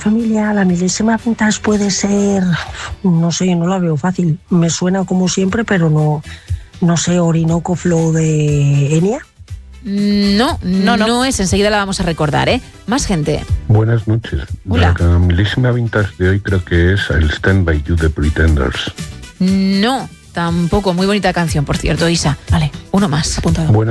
familia, la milésima vintage puede ser, no sé, no la veo fácil. Me suena como siempre, pero no sé, Orinoco Flow de Enya. No es. Enseguida la vamos a recordar, ¿eh? Más gente. Buenas noches. Hola. La milésima vintage de hoy creo que es el Stand By You de Pretenders. No, tampoco. Muy bonita canción, por cierto, Isa. Vale, uno más, apuntado.